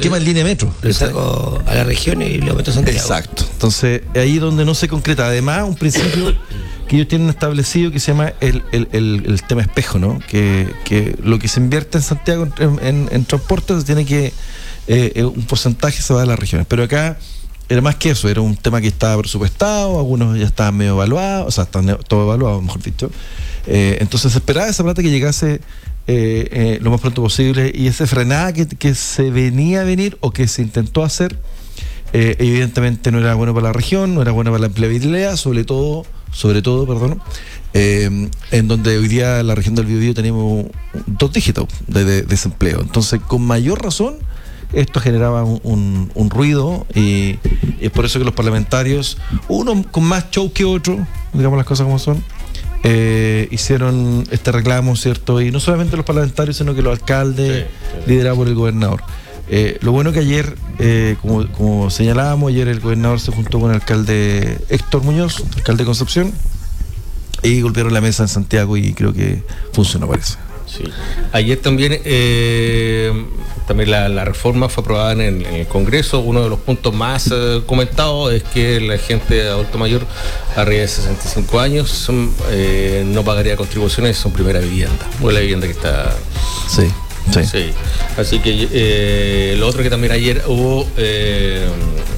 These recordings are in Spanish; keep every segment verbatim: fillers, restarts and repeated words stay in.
esquema en línea de metro. Lo saco a las regiones y lo meto a Santiago. Exacto. Entonces, ahí donde no se concreta. Además, un principio que ellos tienen establecido que se llama el, el, el, el tema espejo, ¿no? Que, que lo que se invierte en Santiago en, en, en transporte se tiene que, eh, un porcentaje se va a las regiones. Pero acá era más que eso, era un tema que estaba presupuestado, algunos ya estaban medio evaluados, o sea, están todo evaluado, mejor dicho. Eh, entonces se esperaba esa plata que llegase eh, eh, lo más pronto posible, y esa frenada que, que se venía a venir o que se intentó hacer, eh, evidentemente no era bueno para la región, no era bueno para la empleabilidad, sobre todo, sobre todo, perdón, eh, en donde hoy día en la región del Biobío tenemos dos dígitos de, de, de desempleo. Entonces, con mayor razón, esto generaba un, un, un ruido, y, y es por eso que los parlamentarios, uno con más show que otro, digamos las cosas como son, eh, hicieron este reclamo, ¿cierto? Y no solamente los parlamentarios, sino que los alcaldes, sí, sí, liderados por el gobernador. Eh, lo bueno que ayer, eh, como, como señalábamos, ayer el gobernador se juntó con el alcalde Héctor Muñoz, alcalde de Concepción, y golpearon la mesa en Santiago, y creo que funcionó, parece. Sí. Ayer también eh, también la, la reforma fue aprobada en el, en el Congreso. Uno de los puntos más eh, comentados es que la gente adulto mayor arriba de sesenta y cinco años son, eh, no pagaría contribuciones en su primera vivienda, o la vivienda que está... Sí, sí. sí. Así que eh, lo otro que también ayer hubo... Eh,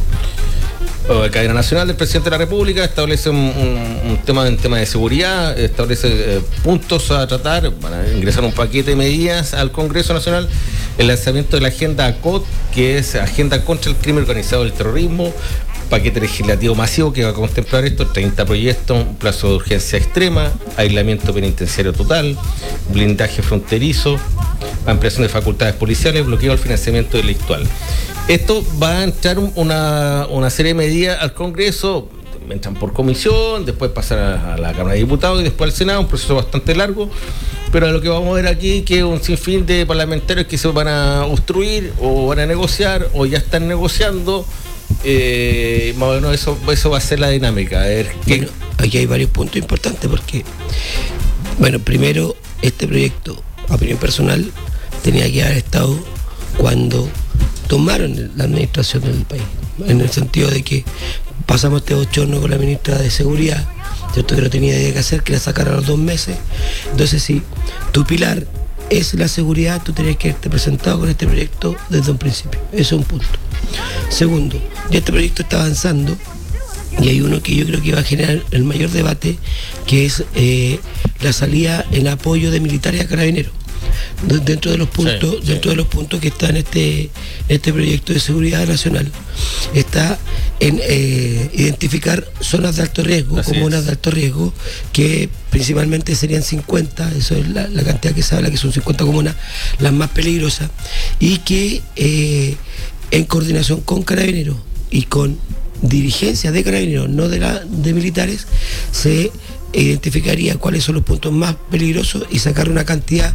La cadena nacional del presidente de la República establece un, un, un tema en tema de seguridad, establece eh, puntos a tratar, van a ingresar un paquete de medidas al Congreso Nacional, el lanzamiento de la agenda A C O T, que es Agenda contra el Crimen Organizado y el Terrorismo, paquete legislativo masivo que va a contemplar esto, treinta proyectos, un plazo de urgencia extrema, aislamiento penitenciario total, blindaje fronterizo, ampliación de facultades policiales, bloqueo al financiamiento delictual. Esto va a entrar una, una serie de medidas al Congreso, entran por comisión, después pasan a, a la Cámara de Diputados y después al Senado, un proceso bastante largo, pero lo que vamos a ver aquí que un sinfín de parlamentarios que se van a obstruir o van a negociar o ya están negociando, eh, más o menos eso, eso va a ser la dinámica. A ver, ¿qué? Bueno, aquí hay varios puntos importantes porque, bueno, primero, este proyecto, a opinión personal, tenía que haber estado cuando tomaron la administración del país, en el sentido de que pasamos este bochorno con la ministra de Seguridad, ¿cierto? Que no tenía idea de qué hacer, que la sacaron a los dos meses. Entonces, si tu pilar es la seguridad, tú tenías que haberte presentado con este proyecto desde un principio. Eso es un punto. Segundo, ya este proyecto está avanzando y hay uno que yo creo que va a generar el mayor debate, que es eh, la salida en apoyo de militares a carabineros. Dentro de los puntos, sí, sí. dentro de los puntos que está en este, este proyecto de seguridad nacional, está en eh, identificar zonas de alto riesgo, Así comunas es. de alto riesgo, que principalmente serían cincuenta, eso es la, la cantidad que se habla, que son cincuenta comunas las más peligrosas, y que eh, en coordinación con carabineros y con dirigencias de carabineros, no de, la, de militares, se identificaría cuáles son los puntos más peligrosos y sacar una cantidad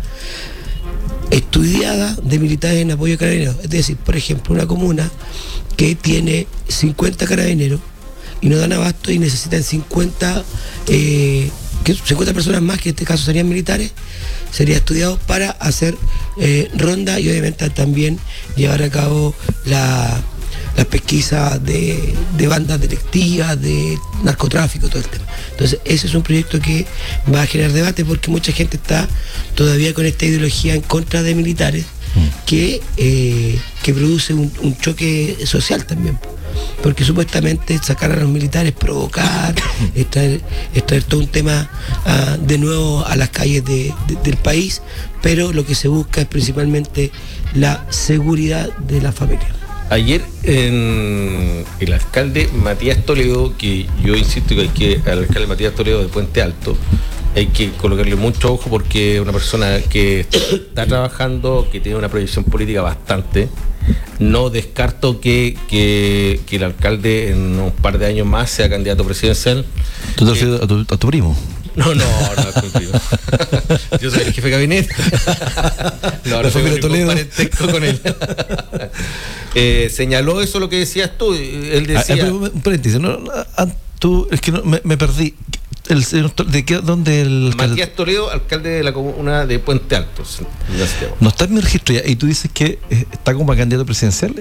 estudiada de militares en apoyo a carabineros. Es decir, por ejemplo, una comuna que tiene cincuenta carabineros y no dan abasto y necesitan cincuenta, eh, cincuenta personas más, que en este caso serían militares, sería estudiado para hacer eh, ronda y obviamente también llevar a cabo la las pesquisas de, de bandas delictivas, de narcotráfico, todo el tema. Entonces, ese es un proyecto que va a generar debate porque mucha gente está todavía con esta ideología en contra de militares que, eh, que produce un, un choque social también. Porque supuestamente sacar a los militares, provocar, extraer, extraer todo un tema uh, de nuevo a las calles de, de, del país, pero lo que se busca es principalmente la seguridad de la familia. Ayer en el alcalde Matías Toledo, que yo insisto que hay que al alcalde Matías Toledo de Puente Alto hay que colocarle mucho ojo porque es una persona que está trabajando, que tiene una proyección política bastante. No descarto que, que, que el alcalde en un par de años más sea candidato presidencial. ¿Tú te refieres eh, a, tu, a tu primo? No, no, no es mi primo. Yo soy el jefe de gabinete. No, no tengo ningún parentesco con él. Eh, señaló eso lo que decías tú. Él decía. Ah, un paréntesis, no, no, tú, es que no, me, me perdí. El, ¿De qué, dónde el Matías Toledo, alcalde de la comuna de Puente Alto. No está en mi registro ya. Y tú dices que está como candidato presidencial.